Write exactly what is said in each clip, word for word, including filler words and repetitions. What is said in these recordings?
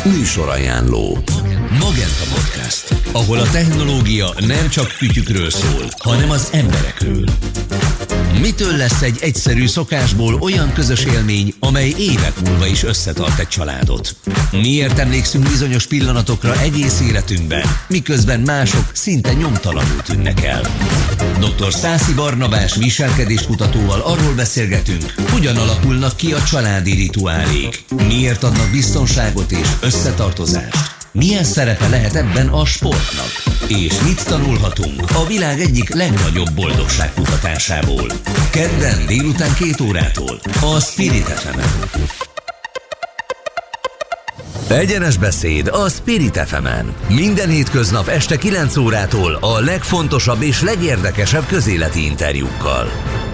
Műsorajánló. Magenta Podcast, ahol a technológia nem csak kütyükről szól, hanem az emberekről. Mitől lesz egy egyszerű szokásból olyan közös élmény, amely évek múlva is összetart egy családot? Miért emlékszünk bizonyos pillanatokra egész életünkben, miközben mások szinte nyomtalanul tűnnek el? doktor Szászi Barnabás viselkedéskutatóval arról beszélgetünk, hogyan alakulnak ki a családi rituálék, miért adnak biztonságot és összetartozást, milyen szerepe lehet ebben a sportnak, és mit tanulhatunk a világ egyik legnagyobb boldogságkutatásából. Kedden délután két órától a Spirit ef emen. Egyenes beszéd a Spirit ef emen. Minden hétköznap este kilenc órától a legfontosabb és legérdekesebb közéleti interjúkkal.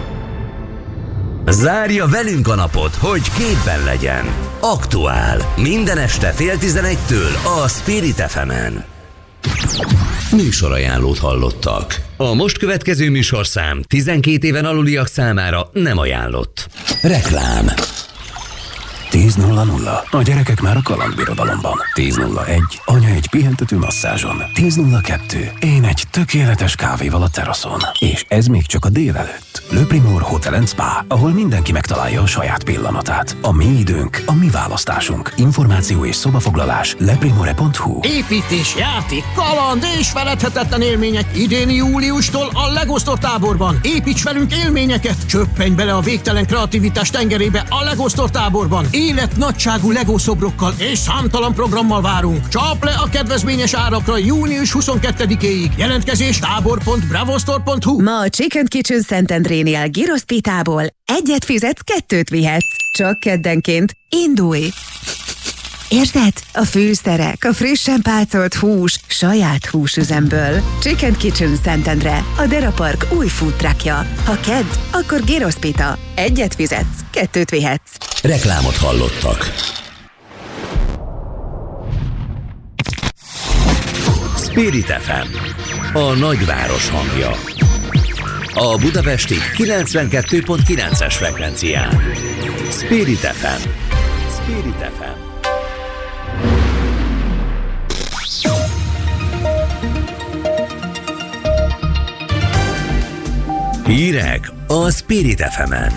Zárja velünk a napot, hogy képben legyen. Aktuál. Minden este fél tizenegytől a Spirit ef emen. Műsorajánlót hallottak. A most következő műsorszám tizenkét éven aluliak számára nem ajánlott. Reklám. tíz nulla nulla. A gyerekek már a kalandbirodalomban. tíz nulla egy. Anya egy pihentető masszázson. tíz nulla kettő. Én egy tökéletes kávéval a teraszon. És ez még csak a délelőtt. Le Primor Hotel and Spa, ahol mindenki megtalálja a saját pillanatát. A mi időnk, a mi választásunk. Információ és szobafoglalás leprimore pont hu. Építés, játék, kaland és feledhetetlen élmények idén júliustól a Lego Store táborban. Építs velünk élményeket! Csöppenj bele a végtelen kreativitás tengerébe a Lego Store táborban. Életnagyságú Lego szobrokkal és számtalan programmal várunk. Csap le a kedvezményes árakra június huszonkettedikéig. Jelentkezés tábor pont bravostore pont hu. Ma a Chicken Kitchen Szentendrénél gyrosz pitából egyet fizetsz, kettőt vihetsz. Csak keddenként. Indulj! Érzed? A fűszerek, a frissen pácolt hús, saját húsüzemből. Chicken Kitchen Szentendre, a Dera Park új food truckja. Ha kedd, akkor gyrosz pita. Egyet fizetsz, kettőt vihetsz. Reklámot hallottak. Spirit ef em, a nagyváros hangja. A budapesti kilencvenkettő pont kilences frekvencián. Spirit ef em. Spirit ef em. Hírek a Spirit ef emen.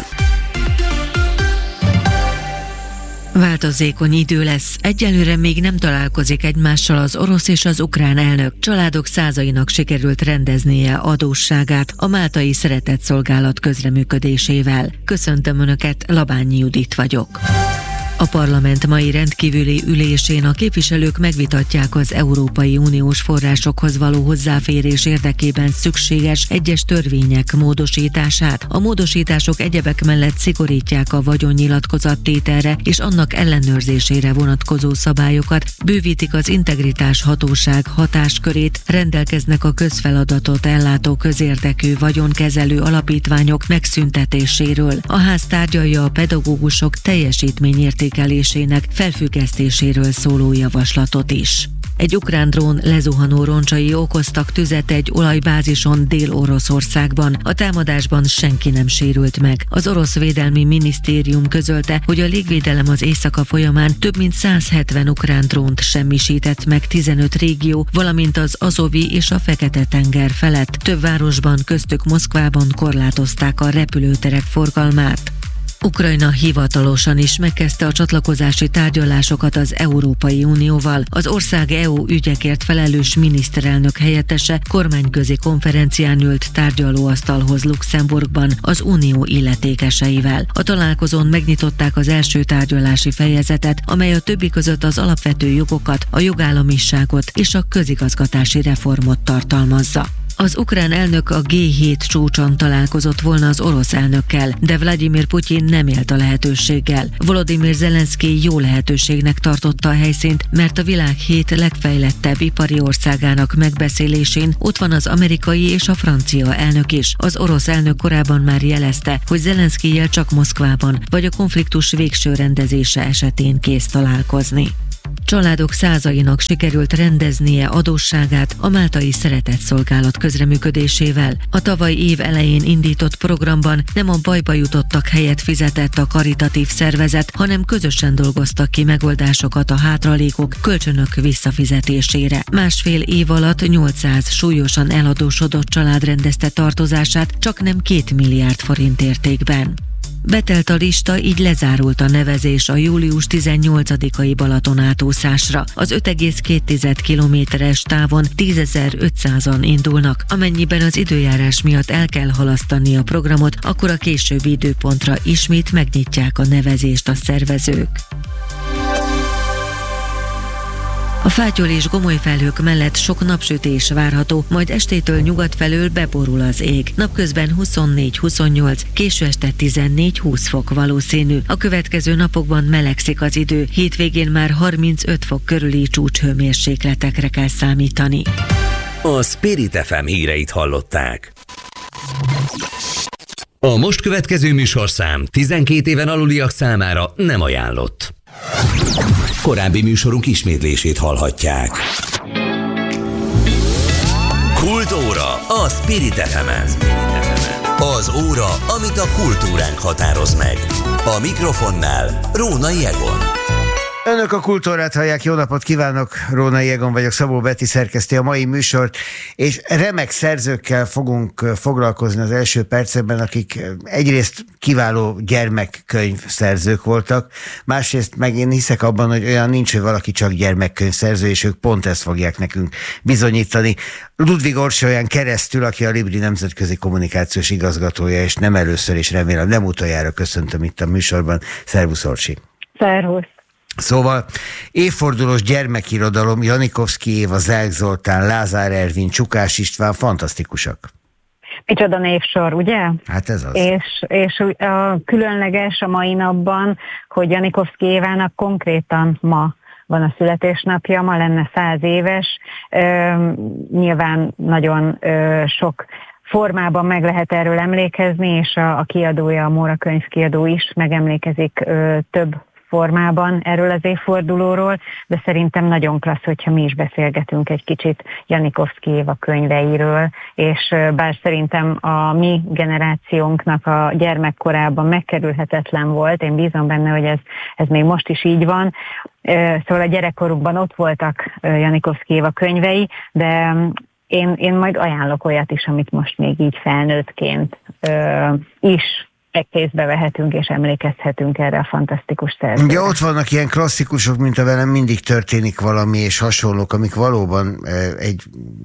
Változékony idő lesz. Egyelőre még nem találkozik egymással az orosz és az ukrán elnök. Családok százainak sikerült rendeznie adósságát a máltai szeretetszolgálat közreműködésével. Köszöntöm Önöket, Labányi Judit vagyok. A parlament mai rendkívüli ülésén a képviselők megvitatják az Európai Uniós forrásokhoz való hozzáférés érdekében szükséges egyes törvények módosítását. A módosítások egyebek mellett szigorítják a vagyonnyilatkozattételre és annak ellenőrzésére vonatkozó szabályokat, bővítik az integritás hatóság hatáskörét, rendelkeznek a közfeladatot ellátó közérdekű vagyonkezelő alapítványok megszüntetéséről. A ház tárgyalja a pedagógusok teljesítményértékelésének felfüggesztéséről szóló javaslatot is. Egy ukrán drón lezuhanó roncsai okoztak tüzet egy olajbázison Dél-Oroszországban. A támadásban senki nem sérült meg. Az orosz védelmi minisztérium közölte, hogy a légvédelem az éjszaka folyamán több mint száz hetven ukrán drónt semmisített meg tizenöt régió, valamint az Azovi és a Fekete-tenger felett. Több városban, köztük Moszkvában korlátozták a repülőterek forgalmát. Ukrajna hivatalosan is megkezdte a csatlakozási tárgyalásokat az Európai Unióval. Az ország é u ügyekért felelős miniszterelnök helyettese kormányközi konferencián ült tárgyalóasztalhoz Luxemburgban az unió illetékeseivel. A találkozón megnyitották az első tárgyalási fejezetet, amely a többi között az alapvető jogokat, a jogállamiságot és a közigazgatási reformot tartalmazza. Az ukrán elnök a gé hét csúcson találkozott volna az orosz elnökkel, de Vladimir Putyin nem élt a lehetőséggel. Volodymyr Zelenszkij jó lehetőségnek tartotta a helyszínt, mert a világ hét legfejlettebb ipari országának megbeszélésén ott van az amerikai és a francia elnök is. Az orosz elnök korábban már jelezte, hogy Zelenszkijjel csak Moszkvában vagy a konfliktus végső rendezése esetén kész találkozni. Családok százainak sikerült rendeznie adósságát a Máltai Szeretetszolgálat közreműködésével. A tavaly év elején indított programban nem a bajba jutottak helyet fizetett a karitatív szervezet, hanem közösen dolgoztak ki megoldásokat a hátralékok, kölcsönök visszafizetésére. Másfél év alatt nyolcszáz súlyosan eladósodott család rendezte tartozását csak nem két milliárd forint értékben. Betelt a lista, így lezárult a nevezés a július tizennyolcadikai Balaton átúszásra. Az öt egész két kilométeres távon tízezer-ötszázan indulnak. Amennyiben az időjárás miatt el kell halasztani a programot, akkor a későbbi időpontra ismét megnyitják a nevezést a szervezők. A fátyol és gomoly felhők mellett sok napsütés várható, majd estétől nyugat felől beborul az ég. Napközben huszonnégy-huszonnyolc, késő este tizennégy-húsz fok valószínű. A következő napokban melegszik az idő, hétvégén már harmincöt fok körüli csúcshőmérsékletekre kell számítani. A Spirit ef em híreit hallották. A most következő műsorszám tizenkét éven aluliak számára nem ajánlott. Korábbi műsorunk ismétlését hallhatják. Kultóra a Spirit ef emen. Az óra, amit a kultúránk határoz meg. A mikrofonnál Rónai Egon. Önök a Kultúrát hallják, jó napot kívánok, Rónai Egon vagyok, Szabó Beti szerkeszti a mai műsort, és remek szerzőkkel fogunk foglalkozni az első percekben, akik egyrészt kiváló gyermekkönyvszerzők voltak, másrészt meg én hiszek abban, hogy olyan nincs, hogy valaki csak gyermekkönyvszerző, és ők pont ezt fogják nekünk bizonyítani. Ludvig Orsolyán keresztül, aki a Libri nemzetközi kommunikációs igazgatója, és nem először, és remélem nem utoljára köszöntöm itt a műsorban. Szervusz, Orsi! Szervusz! Szóval évfordulós gyermekirodalom, Janikovszky Éva, Zák Zoltán, Lázár Ervin, Csukás István, fantasztikusak. Micsoda névsor, ugye? Hát ez az. És, és a különleges a mai napban, hogy Janikovszky Évának konkrétan ma van a születésnapja, ma lenne száz éves. Ö, nyilván nagyon ö, sok formában meg lehet erről emlékezni, és a, a kiadója, a Móra könyvkiadó is megemlékezik ö, több formában erről az évfordulóról, de szerintem nagyon klassz, hogyha mi is beszélgetünk egy kicsit Janikovszky Éva könyveiről, és bár szerintem a mi generációnknak a gyermekkorában megkerülhetetlen volt, én bízom benne, hogy ez, ez még most is így van, szóval a gyerekkorukban ott voltak Janikovszky Éva könyvei, de én, én majd ajánlok olyat is, amit most még így felnőttként is kézbe vehetünk és emlékezhetünk erre a fantasztikus szerzőre. Ugye ott vannak ilyen klasszikusok, mint a Velem mindig történik valami, és hasonlók, amik valóban egy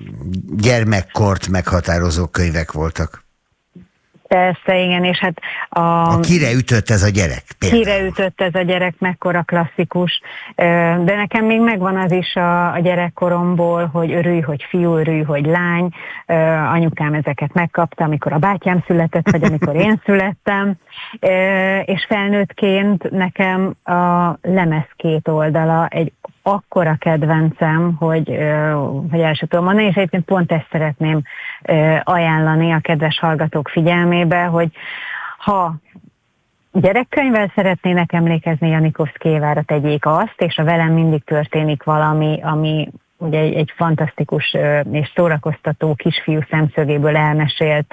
gyermekkort meghatározó könyvek voltak. Persze, igen, és hát a... a Kire ütött ez a gyerek? Például. Kire ütött ez a gyerek, mekkora klasszikus, de nekem még megvan az is a, a gyerekkoromból, hogy örülj, hogy fiú, örülj, hogy lány, anyukám ezeket megkapta, amikor a bátyám született, vagy amikor én születtem, és felnőttként nekem a lemez két oldala egy akkora kedvencem, hogy, hogy el sem tudom mondani, és egyébként pont ezt szeretném ajánlani a kedves hallgatók figyelmébe, hogy ha gyerekkönyvvel szeretnének emlékezni Janikovszky Évára, tegyék azt, és a Velem mindig történik valami, ami ugye egy, egy fantasztikus és szórakoztató kisfiú szemszögéből elmesélt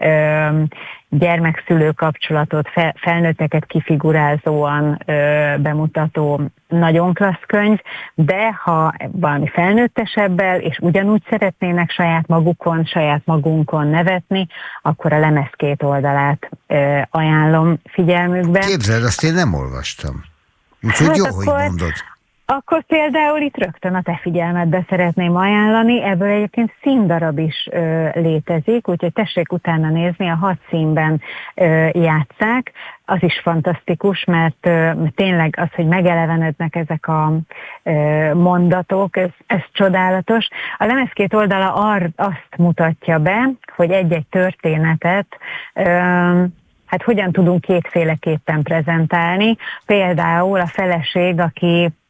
gyermekszülő kapcsolatot, fel, felnőtteket kifigurázóan ö, bemutató nagyon klassz könyv, de ha valami felnőttesebbel, és ugyanúgy szeretnének saját magukon, saját magunkon nevetni, akkor a lemez két oldalát ö, ajánlom figyelmükbe. Képzeld, azt én nem olvastam. Úgyhogy hát jó, akkor... hogy mondod. Akkor például itt rögtön a te figyelmedbe szeretném ajánlani, ebből egyébként színdarab is ö, létezik, úgyhogy tessék utána nézni, a hat színben ö, játsszák, az is fantasztikus, mert ö, tényleg az, hogy megelevenednek ezek a ö, mondatok, ez, ez csodálatos. A lemez két oldala ar, azt mutatja be, hogy egy-egy történetet ö, hát hogyan tudunk kétféleképpen prezentálni. Például a feleség, aki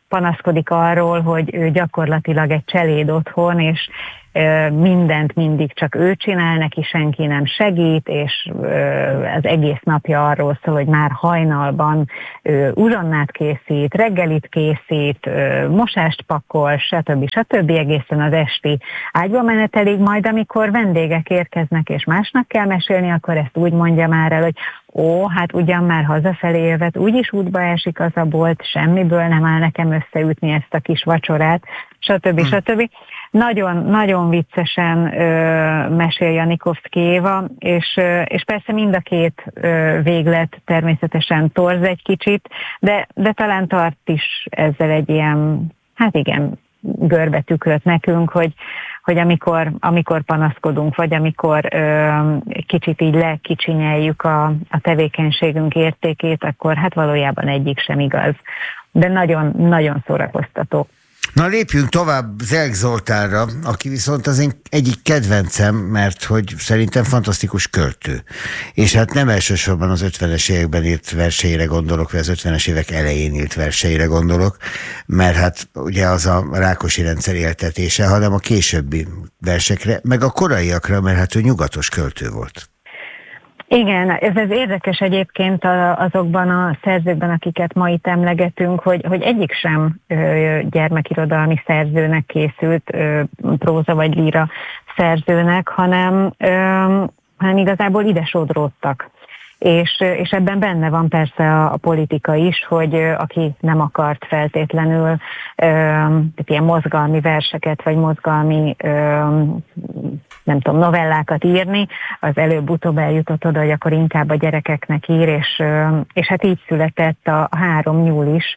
panaszkodik arról, hogy ő gyakorlatilag egy cseléd otthon, és mindent mindig csak ő csinál, neki senki nem segít, és az egész napja arról szól, hogy már hajnalban uzsonnát készít, reggelit készít, mosást pakol, stb. stb. Egészen az esti ágyba menetelig, majd amikor vendégek érkeznek, és másnak kell mesélni, akkor ezt úgy mondja már el, hogy ó, hát ugyan már hazafelé jövet, úgyis útba esik az a bolt, semmiből nem áll nekem összeütni ezt a kis vacsorát, stb. stb. Nagyon, nagyon viccesen ö, mesél Janikovszky Éva, és, ö, és persze mind a két ö, véglet természetesen torz egy kicsit, de, de talán tart is ezzel egy ilyen, hát igen, görbetükröt nekünk, hogy, hogy amikor, amikor panaszkodunk, vagy amikor ö, kicsit így lekicsinyeljük a, a tevékenységünk értékét, akkor hát valójában egyik sem igaz. De nagyon, nagyon szórakoztató. Na lépjünk tovább Zelk Zoltánra, aki viszont az én egyik kedvencem, mert hogy szerintem fantasztikus költő. És hát nem elsősorban az ötvenes években írt verseire gondolok, vagy az ötvenes évek elején írt verseire gondolok, mert hát ugye az a Rákosi rendszer éltetése, hanem a későbbi versekre, meg a koraiakra, mert hát ő nyugatos költő volt. Igen, ez, ez érdekes egyébként azokban a szerzőkben, akiket ma itt emlegetünk, hogy, hogy egyik sem ö, gyermekirodalmi szerzőnek készült, ö, próza vagy líra szerzőnek, hanem, ö, hanem igazából ide sodródtak. És, és ebben benne van persze a, a politika is, hogy ö, aki nem akart feltétlenül ö, ilyen mozgalmi verseket, vagy mozgalmi ö, nem tudom, novellákat írni, az előbb-utóbb eljutott oda, hogy akkor inkább a gyerekeknek ír, és, és hát így született a, a három nyúl is.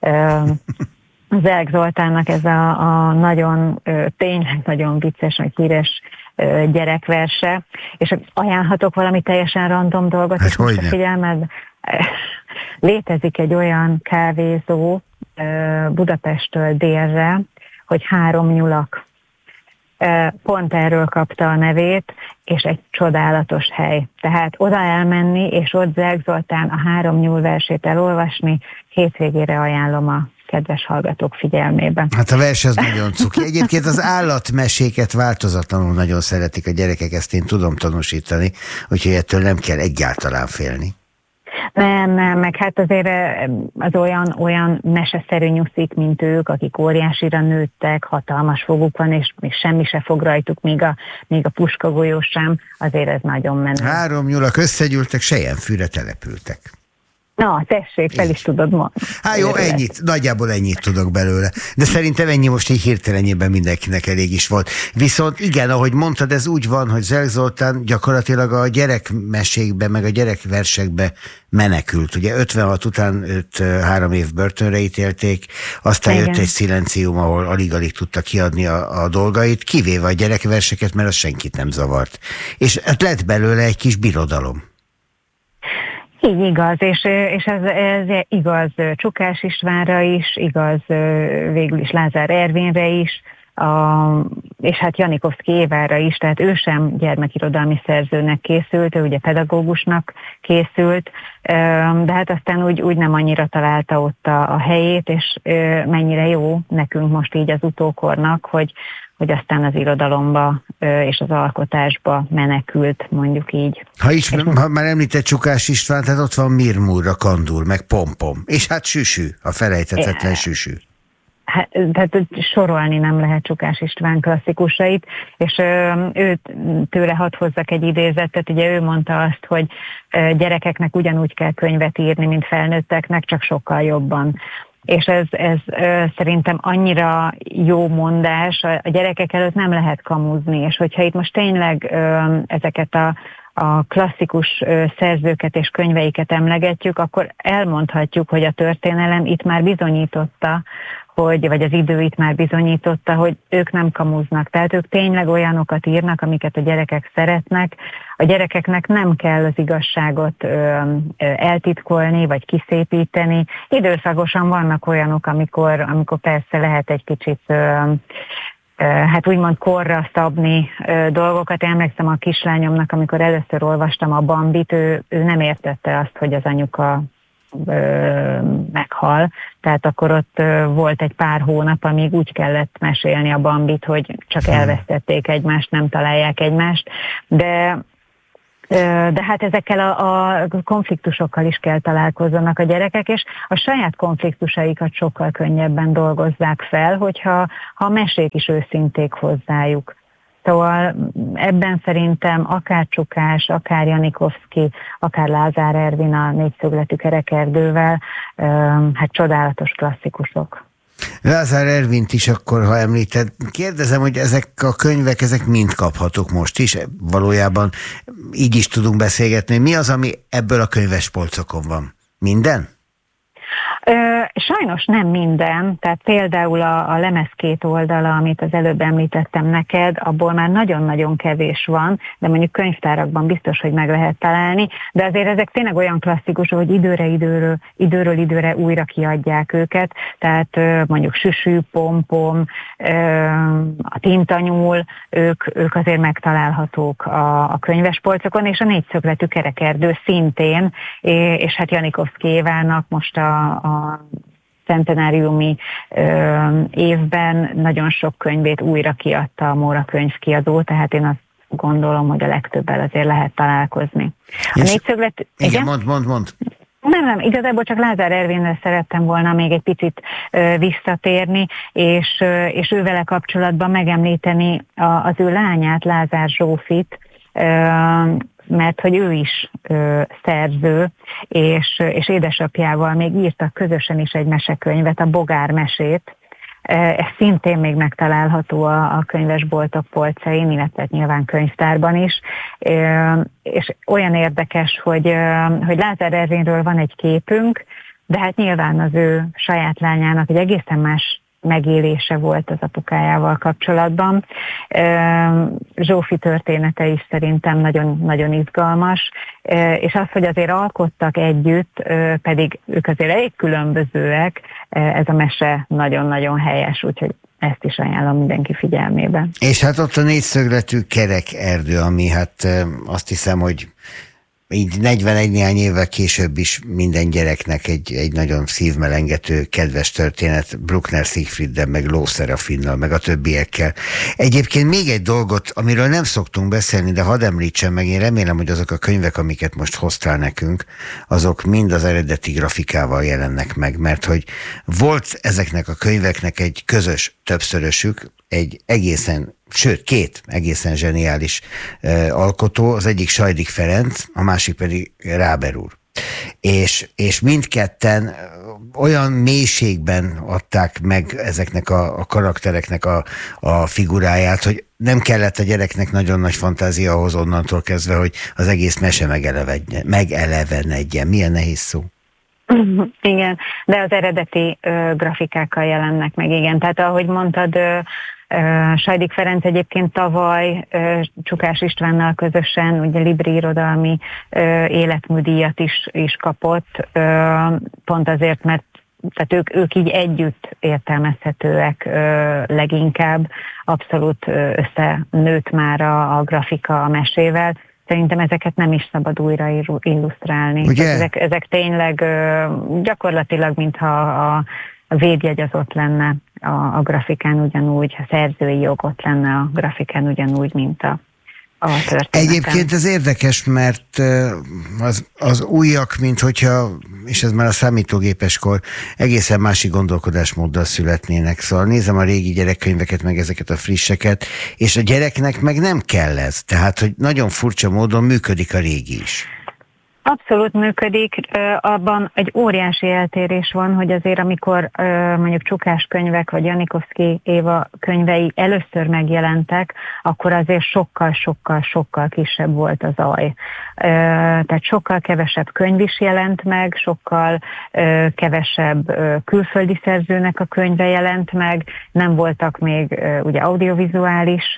Zelk Zoltánnak ez a, a nagyon, tényleg nagyon vicces, meg híres gyerekverse, és ajánlhatok valami teljesen random dolgot, hát és most a figyelmed, létezik egy olyan kávézó Budapesttől délre, hogy Három nyulak. Pont erről kapta a nevét, és egy csodálatos hely. Tehát oda elmenni, és ott Zelk Zoltán a Három nyúl versét elolvasni, hétvégére ajánlom a kedves hallgatók figyelmébe. Hát a vers az nagyon cuki. Egyébként az állatmeséket változatlanul nagyon szeretik a gyerekek, ezt én tudom tanúsítani, úgyhogy ettől nem kell egyáltalán félni. Nem, nem, meg hát azért az olyan, olyan meseszerű nyuszik, mint ők, akik óriásira nőttek, hatalmas foguk van, és még semmi se fog rajtuk, még a, még a puskagolyó sem, azért ez nagyon menő. Három nyulak összegyűltek, Selyemfűre települtek. Na, tessék, fel is tudod mondani. Hát jó, ennyit, nagyjából ennyit tudok belőle. De szerintem ennyi most így hirtelenjében mindenkinek elég is volt. Viszont igen, ahogy mondtad, ez úgy van, hogy Zelk Zoltán gyakorlatilag a gyerekmesékbe, meg a gyerekversekbe menekült. Ugye ötvenhat után őt három év börtönre ítélték, aztán igen. Jött egy szilencium, ahol alig-alig tudta kiadni a, a dolgait, kivéve a gyerekverseket, mert az senkit nem zavart. És lett belőle egy kis birodalom. Így igaz, és, és ez, ez igaz Csukás Istvánra is, igaz végül is Lázár Ervinre is, a, és hát Janikovszky Évára is, tehát ő sem gyermekirodalmi szerzőnek készült, ő ugye pedagógusnak készült, de hát aztán úgy, úgy nem annyira találta ott a, a helyét, és mennyire jó nekünk most így az utókornak, hogy hogy aztán az irodalomba és az alkotásba menekült, mondjuk így. Ha, is, ha már említett Csukás István, tehát ott van Mirmúr, a Kandúr, meg Pompom, és hát Süsű, a felejthetetlen Süsű. Hát, tehát sorolni nem lehet Csukás István klasszikusait, és őt tőle hadd hozzak egy idézetet, ugye ő mondta azt, hogy gyerekeknek ugyanúgy kell könyvet írni, mint felnőtteknek, csak sokkal jobban. És ez, ez ö, szerintem annyira jó mondás, a, a gyerekek előtt nem lehet kamuzni, és hogyha itt most tényleg ö, ezeket a, a klasszikus ö, szerzőket és könyveiket emlegetjük, akkor elmondhatjuk, hogy a történelem itt már bizonyította, hogy, vagy az idő itt már bizonyította, hogy ők nem kamuznak. Tehát ők tényleg olyanokat írnak, amiket a gyerekek szeretnek. A gyerekeknek nem kell az igazságot ö, ö, eltitkolni, vagy kiszépíteni. Időszakosan vannak olyanok, amikor, amikor persze lehet egy kicsit ö, ö, hát úgymond korra szabni ö, dolgokat. Én emlékszem a kislányomnak, amikor először olvastam a Bambit, ő, ő nem értette azt, hogy az anyuka ö, meghal, tehát akkor ott ö, volt egy pár hónap, amíg úgy kellett mesélni a Bambit, hogy csak elvesztették egymást, nem találják egymást, de de hát ezekkel a, a konfliktusokkal is kell találkozzanak a gyerekek, és a saját konfliktusaikat sokkal könnyebben dolgozzák fel, hogyha ha a mesék is őszinték hozzájuk. Szóval ebben szerintem akár Csukás, akár Janikovszky, akár Lázár Ervin a Négyszögletű kerekerdővel, hát csodálatos klasszikusok. Lázár Ervint is akkor, ha említed, kérdezem, hogy ezek a könyvek, ezek mind kaphatók most is, valójában így is tudunk beszélgetni. Mi az, ami ebből a könyvespolcokon van? Minden? Ö, sajnos nem minden, tehát például a, a lemez két oldala, amit az előbb említettem neked, abból már nagyon-nagyon kevés van, de mondjuk könyvtárakban biztos, hogy meg lehet találni, de azért ezek tényleg olyan klasszikusok, hogy időre időről, időről időre újra kiadják őket, tehát ö, mondjuk Süsű, Pompom, ö, a Tintanyúl, ők, ők azért megtalálhatók a, a könyvespolcokon, és a Négyszögletű kerekerdő szintén, és, és hát Janikovszky Évának most a a centenáriumi ö, évben nagyon sok könyvét újra kiadta a Móra könyvkiadó, tehát én azt gondolom, hogy a legtöbbel azért lehet találkozni. A négyszöglet... Igen, igen? mond, mond, mond. Nem, nem, igazából csak Lázár Ervinre szerettem volna még egy picit ö, visszatérni, és, ö, és ővele kapcsolatban megemlíteni a, az ő lányát, Lázár Zsófit, ö, mert hogy ő is ö, szerző, és, és édesapjával még írtak közösen is egy mesekönyvet, a Bogár mesét. Ez szintén még megtalálható a, a könyvesboltok polcain, illetve nyilván könyvtárban is. És olyan érdekes, hogy, hogy Lázár Ervinről van egy képünk, de hát nyilván az ő saját lányának egy egészen más megélése volt az apukájával kapcsolatban. Zsófi története is szerintem nagyon, nagyon izgalmas, és az, hogy azért alkottak együtt, pedig ők azért elég különbözőek, ez a mese nagyon-nagyon helyes, úgyhogy ezt is ajánlom mindenki figyelmébe. És hát ott a Négyszögletű kerekerdő, ami hát azt hiszem, hogy így negyvenegy néhány évvel később is minden gyereknek egy, egy nagyon szívmelengető, kedves történet Bruckner Siegfrieddel, meg Ló Szerafinnal, meg a többiekkel. Egyébként még egy dolgot, amiről nem szoktunk beszélni, de hadd említsem meg, én remélem, hogy azok a könyvek, amiket most hoztál nekünk, azok mind az eredeti grafikával jelennek meg, mert hogy volt ezeknek a könyveknek egy közös többszörösük, egy egészen, sőt, két egészen zseniális uh, alkotó, az egyik Sajdik Ferenc, a másik pedig Ráber úr. És, és mindketten olyan mélységben adták meg ezeknek a, a karaktereknek a, a figuráját, hogy nem kellett a gyereknek nagyon nagy fantázia ahhoz onnantól kezdve, hogy az egész mese megelevenedjen. Milyen nehéz szó. Igen, de az eredeti ö, grafikákkal jelennek meg, igen. Tehát ahogy mondtad, ö, ö, Sajdik Ferenc egyébként tavaly ö, Csukás Istvánnal közösen ugye Libri irodalmi ö, életműdíjat is, is kapott, ö, pont azért, mert tehát ők, ők így együtt értelmezhetőek ö, leginkább, abszolút ö, összenőtt már a, a grafika a mesével. Szerintem ezeket nem is szabad újra illusztrálni. Ezek, ezek tényleg ö, gyakorlatilag, mintha a, a védjegy az ott lenne a, a grafikán ugyanúgy, a szerzői jog ott lenne a grafikán ugyanúgy, mint a, a történetem. Egyébként ez érdekes, mert az, az újak, mint hogyha, és ez már a számítógépeskor, egészen másik gondolkodásmóddal születnének. Szóval nézem a régi gyerekkönyveket, meg ezeket a frisseket, és a gyereknek meg nem kell ez. Tehát, hogy nagyon furcsa módon működik a régi is. Abszolút működik, abban egy óriási eltérés van, hogy azért amikor mondjuk Csukás könyvek vagy Janikovszky Éva könyvei először megjelentek, akkor azért sokkal-sokkal-sokkal kisebb volt az zaj. Tehát sokkal kevesebb könyv is jelent meg, sokkal kevesebb külföldi szerzőnek a könyve jelent meg, nem voltak még ugye audiovizuális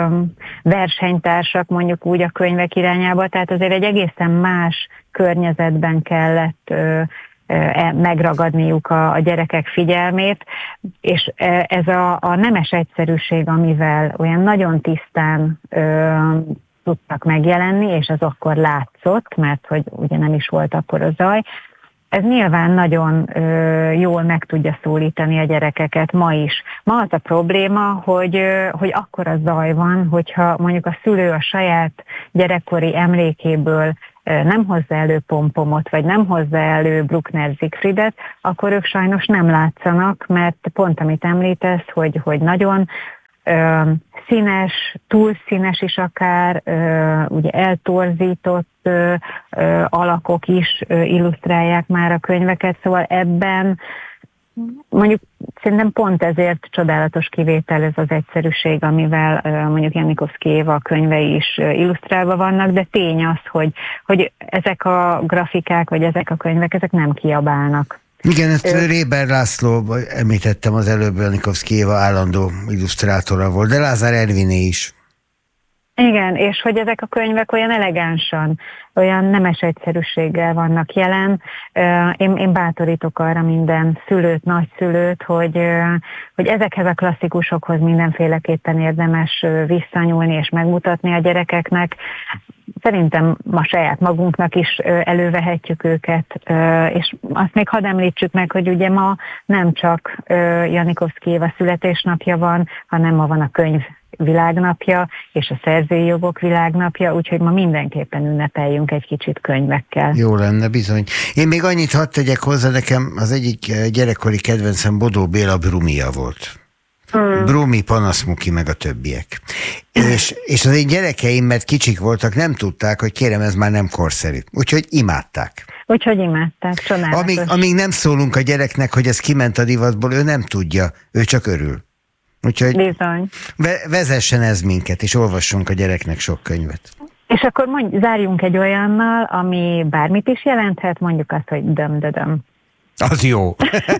versenytársak mondjuk úgy a könyvek irányába, tehát azért egy egészen más környezetben kellett ö, ö, megragadniuk a, a gyerekek figyelmét, és ez a, a nemes egyszerűség, amivel olyan nagyon tisztán ö, tudtak megjelenni, és az akkor látszott, mert hogy ugye nem is volt akkor a zaj, Ez nyilván nagyon ö, jól meg tudja szólítani a gyerekeket ma is. Ma az a probléma, hogy, ö, hogy akkora zaj van, hogyha mondjuk a szülő a saját gyerekkori emlékéből ö, nem hozza elő Pompomot, vagy nem hozza elő Bruckner Siegfriedet, akkor ők sajnos nem látszanak, mert pont amit említesz, hogy, hogy nagyon ö, színes, túl színes is akár, ö, ugye eltorzított ö, ö, alakok is ö, illusztrálják már a könyveket, szóval ebben mondjuk szerintem pont ezért csodálatos kivétel ez az egyszerűség, amivel ö, mondjuk Janikovszky Éva könyvei is ö, illusztrálva vannak, de tény az, hogy, hogy ezek a grafikák, vagy ezek a könyvek, ezek nem kiabálnak. Igen, ezt Ö... Réber László, említettem az előbb, Janikovszky Éva állandó illusztrátora volt, de Lázár Erviné is. Igen, és hogy ezek a könyvek olyan elegánsan, olyan nemes egyszerűséggel vannak jelen. Én, én bátorítok arra minden szülőt, nagyszülőt, hogy, hogy ezekhez a klasszikusokhoz mindenféleképpen érdemes visszanyúlni és megmutatni a gyerekeknek. Szerintem ma saját magunknak is elővehetjük őket, és azt még hadd említsük meg, hogy ugye ma nem csak Janikovszky Éva születésnapja van, hanem ma van a könyv világnapja és a szerzői jogok világnapja, úgyhogy ma mindenképpen ünnepeljünk egy kicsit könyvekkel. Jó lenne, bizony. Én még annyit hadd tegyek hozzá, nekem az egyik gyerekkori kedvencem Bodó Béla Brumia volt. Mm. Brumi, Panaszmuki, meg a többiek. És, és az én gyerekeim, mert kicsik voltak, nem tudták, hogy kérem, ez már nem korszerű. Úgyhogy imádták. Úgyhogy imádták, csodálatos. Amíg, amíg nem szólunk a gyereknek, hogy ez kiment a divatból, ő nem tudja, ő csak örül. Úgyhogy bizony. Vezessen ez minket, és olvassunk a gyereknek sok könyvet. És akkor mondj, zárjunk egy olyannal, ami bármit is jelenthet, mondjuk azt, hogy döm-dödöm. Az jó.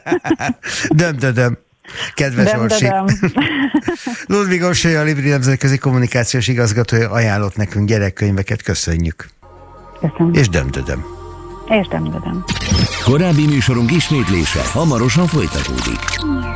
Döm-dödöm. Kedves Orsi. Ludvig Orsi, a Libri nemzetközi kommunikációs igazgatója ajánlott nekünk gyerekkönyveket, köszönjük. Köszönöm. És döm-dödöm. És döm-dödöm. Korábbi műsorunk ismétlése hamarosan folytatódik.